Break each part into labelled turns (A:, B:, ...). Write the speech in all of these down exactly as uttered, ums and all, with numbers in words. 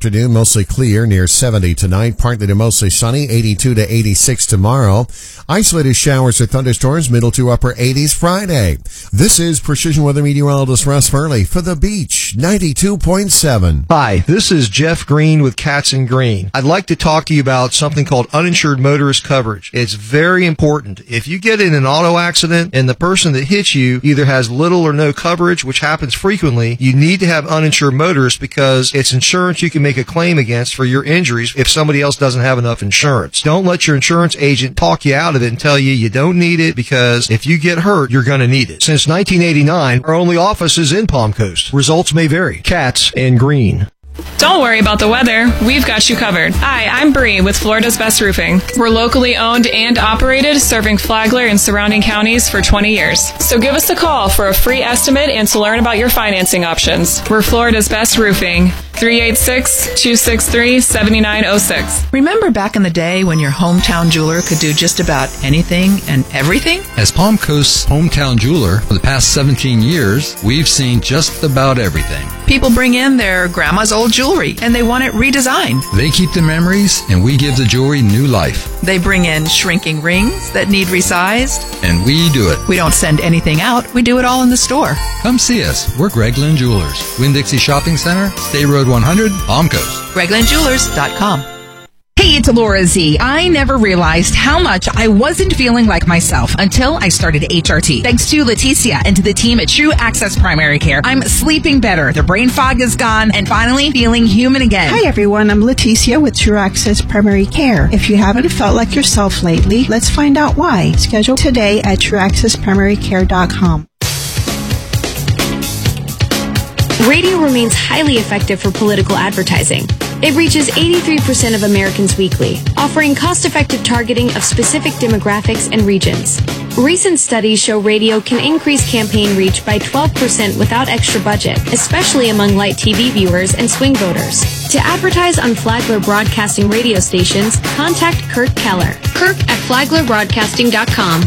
A: afternoon, mostly clear, near seventy tonight. Partly to mostly sunny, eighty-two to eighty-six tomorrow. Isolated showers or thunderstorms, middle to upper eighties Friday. This is Precision Weather Meteorologist Russ Furley for The Beach, ninety-two point seven.
B: Hi, this is Jeff Green with Cats and Green. I'd like to talk to you about something called uninsured motorist coverage. It's very important. If you get in an auto accident and the person that hits you either has little or no coverage, which happens frequently, you need to have uninsured motorists because it's insurance you can make a claim against for your injuries if somebody else doesn't have enough insurance. Don't let your insurance agent talk you out of it and tell you you don't need it, because if you get hurt, you're going to need it. Since nineteen eighty-nine, our only office is in Palm Coast. Results may vary. Cats and Green.
C: Don't worry about the weather. We've got you covered. Hi, I'm Bree with Florida's Best Roofing. We're locally owned and operated, serving Flagler and surrounding counties for twenty years. So give us a call for a free estimate and to learn about your financing options. We're Florida's Best Roofing. three eight six, two six three, seven nine zero six.
D: Remember back in the day when your hometown jeweler could do just about anything and everything?
E: As Palm Coast's hometown jeweler for the past seventeen years, we've seen just about everything.
D: People bring in their grandma's old jewelry and they want it redesigned.
E: They keep the memories and we give the jewelry new life.
D: They bring in shrinking rings that need resized.
E: And we do it.
D: We don't send anything out. We do it all in the store.
E: Come see us. We're Greg Lynn Jewelers. Winn-Dixie Shopping Center, State Road one hundred, Palm Coast.
D: Greg Lynn Jewelers dot com.
F: Hey, it's Laura Z. I never realized how much I wasn't feeling like myself until I started H R T. Thanks to Leticia and to the team at True Access Primary Care, I'm sleeping better. The brain fog is gone and finally feeling human again.
G: Hi, everyone. I'm Leticia with True Access Primary Care. If you haven't felt like yourself lately, let's find out why. Schedule today at true access primary care dot com.
H: Radio remains highly effective for political advertising. It reaches eighty-three percent of Americans weekly, offering cost-effective targeting of specific demographics and regions. Recent studies show radio can increase campaign reach by twelve percent without extra budget, especially among light T V viewers and swing voters. To advertise on Flagler Broadcasting radio stations, contact Kirk Keller. Kirk at flagler broadcasting dot com.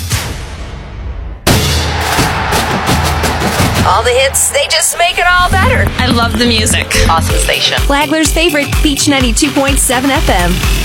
I: All the hits, they just make it all better.
C: I love the music.
I: Awesome station.
H: Flagler's favorite, Beach ninety-two point seven F M.